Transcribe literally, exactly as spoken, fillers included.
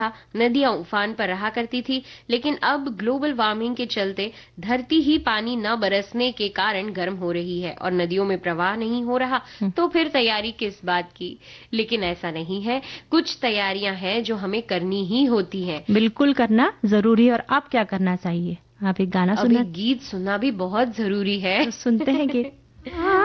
नदियां उफान पर रहा करती थी, लेकिन अब ग्लोबल वार्मिंग के चलते धरती ही पानी न बरसने के कारण गर्म हो रही है और नदियों में प्रवाह नहीं हो रहा, तो फिर तैयारी किस बात की। लेकिन ऐसा नहीं है, कुछ तैयारियां हैं जो हमें करनी ही होती हैं। बिल्कुल करना जरूरी है। और आप क्या करना चाहिए? आप एक गाना अभी सुनना गीत सुनना भी बहुत जरूरी है। तो सुनते हैं गीत।